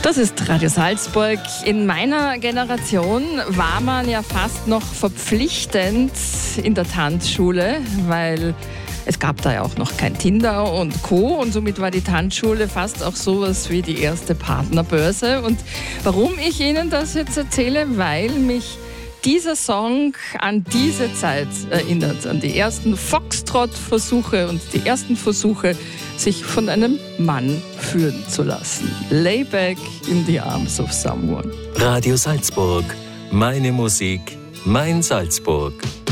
Das ist Radio Salzburg. In meiner Generation war man ja fast noch verpflichtend in der Tanzschule, weil es gab da ja auch noch kein Tinder und Co. Und somit war die Tanzschule fast auch sowas wie die erste Partnerbörse. Und warum ich Ihnen das jetzt erzähle, weil mich dieser Song an diese Zeit erinnert, an die ersten Foxtrot-Versuche und die ersten Versuche, sich von einem Mann führen zu lassen. Lay back in the arms of someone. Radio Salzburg. Meine Musik, mein Salzburg.